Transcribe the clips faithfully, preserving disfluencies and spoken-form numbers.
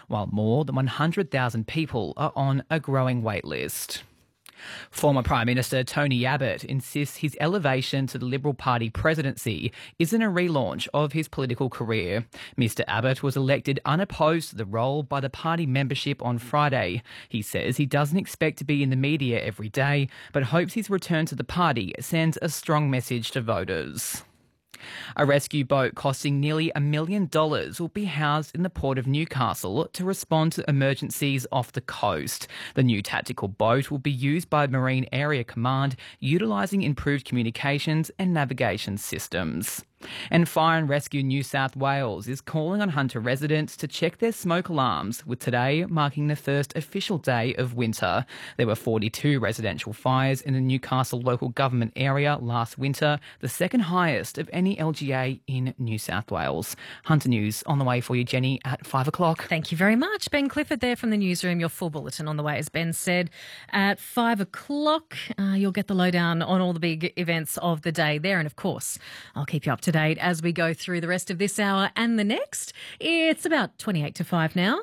while more than one hundred thousand people are on a growing wait list. Former Prime Minister Tony Abbott insists his elevation to the Liberal Party presidency isn't a relaunch of his political career. Mr Abbott was elected unopposed to the role by the party membership on Friday. He says he doesn't expect to be in the media every day, but hopes his return to the party sends a strong message to voters. A rescue boat costing nearly a million dollars will be housed in the port of Newcastle to respond to emergencies off the coast. The new tactical boat will be used by Marine Area Command, utilising improved communications and navigation systems. And Fire and Rescue New South Wales is calling on Hunter residents to check their smoke alarms, with today marking the first official day of winter. There were forty-two residential fires in the Newcastle local government area last winter, the second highest of any L G A in New South Wales. Hunter News on the way for you, Jenny, at five o'clock. Thank you very much. Ben Clifford there from the newsroom. Your full bulletin on the way, as Ben said. At five o'clock, uh, you'll get the lowdown on all the big events of the day there. And, of course, I'll keep you up to date as we go through the rest of this hour and the next. It's about twenty-eight to five now.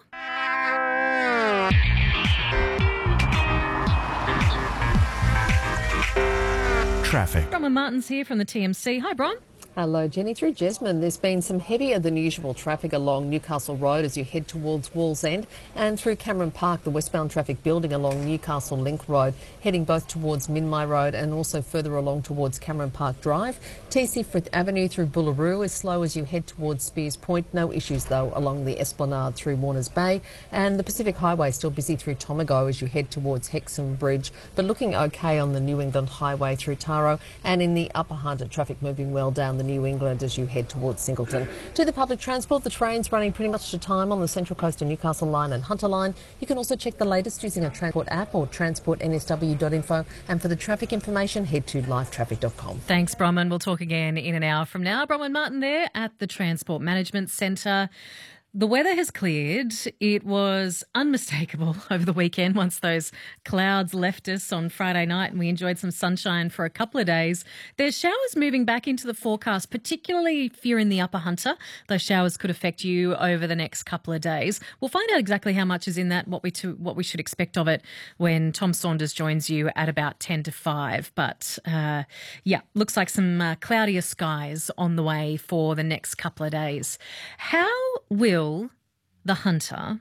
Traffic. Bronwyn Martin's here from the T M C. Hi, Bron. Hello, Jenny. Through Jesmond, there's been some heavier than usual traffic along Newcastle Road as you head towards Wallsend, and through Cameron Park, the westbound traffic building along Newcastle Link Road, heading both towards Minmay Road and also further along towards Cameron Park Drive. T C Frith Avenue through Bullaroo is slow as you head towards Spears Point. No issues, though, along the Esplanade through Warners Bay. And the Pacific Highway still busy through Tomago as you head towards Hexham Bridge, but looking okay on the New England Highway through Taro. And in the Upper Hunter, traffic moving well down the New England as you head towards Singleton. To the public transport, the train's running pretty much to time on the Central Coast and Newcastle line and Hunter line. You can also check the latest using a Transport app or transport n s w dot info. And for the traffic information, head to live traffic dot com. Thanks, Bronwyn. We'll talk again in an hour from now. Bronwyn Martin there at the Transport Management Centre. The weather has cleared. It was unmistakable over the weekend once those clouds left us on Friday night and we enjoyed some sunshine for a couple of days. There's showers moving back into the forecast, particularly if you're in the Upper Hunter. Those showers could affect you over the next couple of days. We'll find out exactly how much is in that, what we to, what we should expect of it when Tom Saunders joins you at about ten to five. But, uh, yeah, looks like some uh, cloudier skies on the way for the next couple of days. How will the Hunter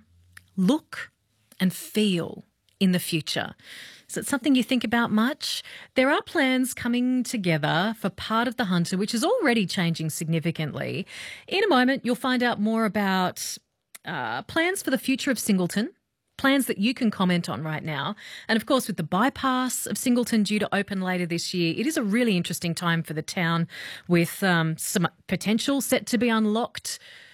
look and feel in the future? Is it something you think about much? There are plans coming together for part of the Hunter, which is already changing significantly. In a moment, you'll find out more about uh, plans for the future of Singleton, plans that you can comment on right now. And, of course, with the bypass of Singleton due to open later this year, it is a really interesting time for the town with um, some potential set to be unlocked.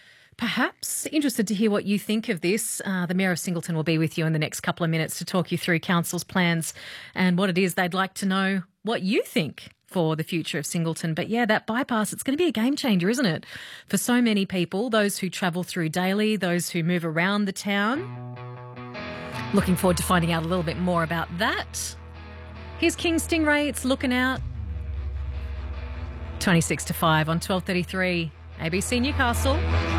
Perhaps interested to hear what you think of this. Uh, the Mayor of Singleton will be with you in the next couple of minutes to talk you through Council's plans and what it is they'd like to know what you think for the future of Singleton. But yeah, that bypass, it's going to be a game changer, isn't it? For so many people, those who travel through daily, those who move around the town. Looking forward to finding out a little bit more about that. Here's King Stingray, it's Looking Out. twenty-six to five on twelve thirty-three A B C Newcastle.